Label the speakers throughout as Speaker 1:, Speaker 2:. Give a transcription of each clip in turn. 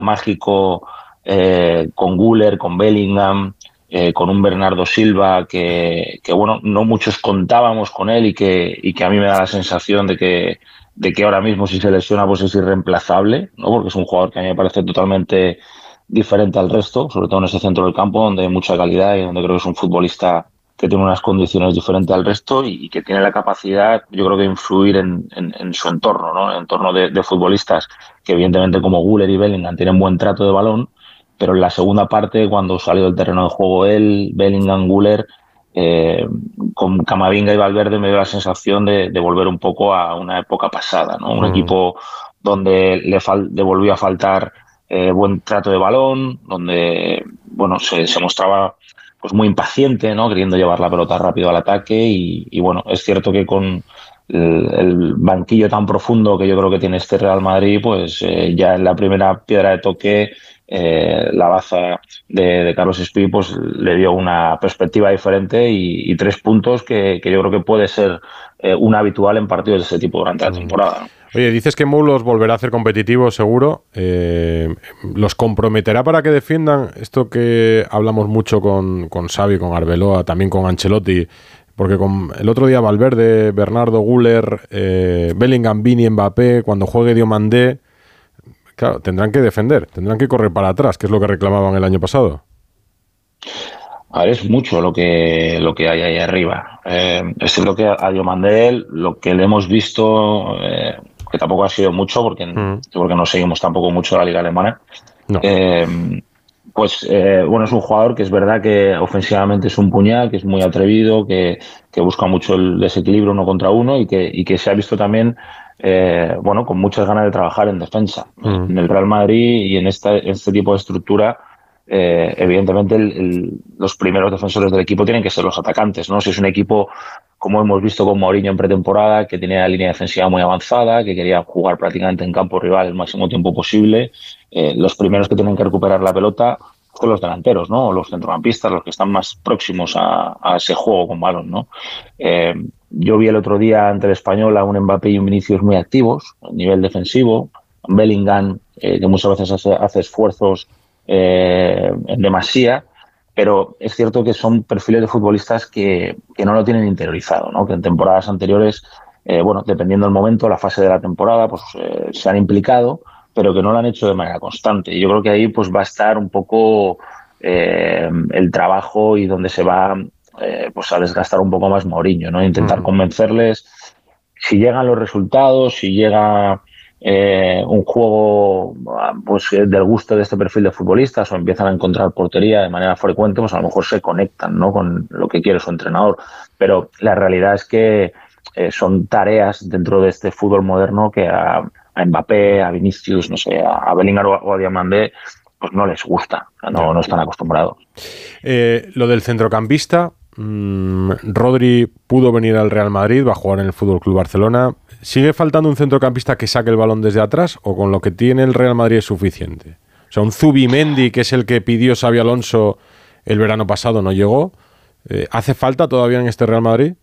Speaker 1: mágico con Güler, con Bellingham, con un Bernardo Silva que bueno, no muchos contábamos con él y que a mí me da la sensación de que ahora mismo si se lesiona pues es irreemplazable, ¿no? Porque es un jugador que a mí me parece totalmente diferente al resto, sobre todo en ese centro del campo donde hay mucha calidad y donde creo que es un futbolista que tiene unas condiciones diferentes al resto y que tiene la capacidad, yo creo que de influir en su entorno, ¿no? En el entorno de futbolistas que evidentemente como Güler y Bellingham tienen buen trato de balón, pero en la segunda parte, cuando salió del terreno de juego él, Bellingham, Güler, eh, con Camavinga y Valverde me dio la sensación de volver un poco a una época pasada, ¿no? Un equipo donde le volvió a faltar buen trato de balón, donde bueno se mostraba pues muy impaciente, ¿no? Queriendo llevar la pelota rápido al ataque y bueno, es cierto que con el banquillo tan profundo que yo creo que tiene este Real Madrid, pues ya en la primera piedra de toque la baza de Carlos Espí pues le dio una perspectiva diferente y 3 puntos que yo creo que puede ser un habitual en partidos de ese tipo durante la temporada, ¿no?
Speaker 2: Oye, dices que Mou los volverá a hacer competitivos, seguro. ¿Los comprometerá para que defiendan? Esto que hablamos mucho con Xavi, con Arbeloa, también con Ancelotti, porque con el otro día Valverde, Bernardo, Güler, Bellingham, Vini, Mbappé, cuando juegue Diomandé, claro, tendrán que defender, tendrán que correr para atrás, que es lo que reclamaban el año pasado.
Speaker 1: A ver, es mucho lo que hay ahí arriba. Es cierto que a Diomandé lo que le hemos visto, que tampoco ha sido mucho, porque no seguimos tampoco mucho la liga alemana,
Speaker 2: No.
Speaker 1: pues bueno, es un jugador que es verdad que ofensivamente es un puñal, que es muy atrevido, que busca mucho el desequilibrio uno contra uno y que se ha visto también bueno, con muchas ganas de trabajar en defensa. En el Real Madrid y en este tipo de estructura, evidentemente los primeros defensores del equipo tienen que ser los atacantes, ¿no? Si es un equipo, como hemos visto con Mourinho en pretemporada, que tenía la línea defensiva muy avanzada, que quería jugar prácticamente en campo rival el máximo tiempo posible, los primeros que tienen que recuperar la pelota son los delanteros, ¿no? O los centrocampistas, los que están más próximos a ese juego con balón, ¿no? Yo vi el otro día ante el Español a un Mbappé y un Vinicius muy activos a nivel defensivo, Bellingham, que muchas veces hace esfuerzos en demasía, pero es cierto que son perfiles de futbolistas que no lo tienen interiorizado, ¿no? Que en temporadas anteriores, bueno, dependiendo del momento, la fase de la temporada, pues se han implicado, pero que no lo han hecho de manera constante. Y yo creo que ahí pues va a estar un poco el trabajo y donde se va pues a desgastar un poco más Mourinho, ¿no? Intentar convencerles si llegan los resultados, si llega un juego pues del gusto de este perfil de futbolistas o empiezan a encontrar portería de manera frecuente, pues a lo mejor se conectan, ¿no? Con lo que quiere su entrenador. Pero la realidad es que son tareas dentro de este fútbol moderno que a Mbappé, a Vinicius, no sé, a Bellingham o a Diomandé, pues no les gusta, no están acostumbrados.
Speaker 2: Lo del centrocampista, Rodri pudo venir al Real Madrid, va a jugar en el Fútbol Club Barcelona. ¿Sigue faltando un centrocampista que saque el balón desde atrás o con lo que tiene el Real Madrid es suficiente? O sea, un Zubimendi, que es el que pidió Xabi Alonso el verano pasado, no llegó. ¿Hace falta todavía en este Real Madrid?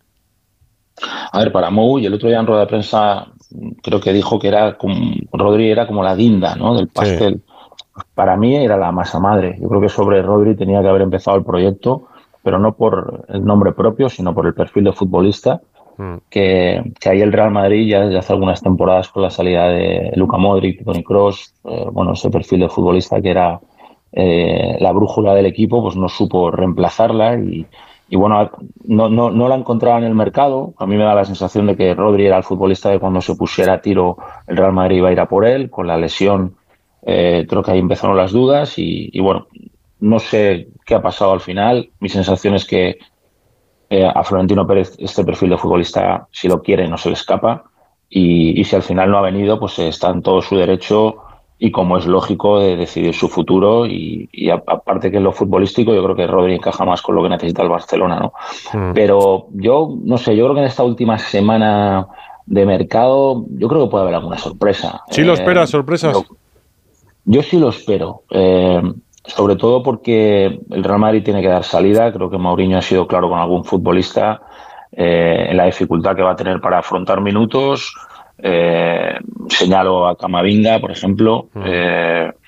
Speaker 1: A ver, para Mou, y el otro día en rueda de prensa creo que dijo que Rodri era como la guinda, ¿no? Del pastel. Sí. Para mí era la masa madre. Yo creo que sobre Rodri tenía que haber empezado el proyecto, pero no por el nombre propio, sino por el perfil de futbolista. Que ahí el Real Madrid ya desde hace algunas temporadas con la salida de Luka Modric, Toni Kroos, bueno, ese perfil de futbolista que era la brújula del equipo, pues no supo reemplazarla y bueno, no la encontraba en el mercado. A mí me da la sensación de que Rodri era el futbolista de cuando se pusiera a tiro el Real Madrid iba a ir a por él, con la lesión creo que ahí empezaron las dudas y bueno, no sé qué ha pasado al final. Mi sensación es que a Florentino Pérez este perfil de futbolista, si lo quiere, no se le escapa y si al final no ha venido, pues está en todo su derecho y como es lógico de decidir su futuro y aparte que en lo futbolístico yo creo que Rodri encaja más con lo que necesita el Barcelona, ¿no? Pero yo no sé, yo creo que en esta última semana de mercado yo creo que puede haber alguna sorpresa.
Speaker 2: ¿Sí lo esperas, sorpresas?
Speaker 1: Yo sí lo espero. Sobre todo porque el Real Madrid tiene que dar salida. Creo que Mourinho ha sido claro con algún futbolista en la dificultad que va a tener para afrontar minutos. Señalo a Camavinga, por ejemplo.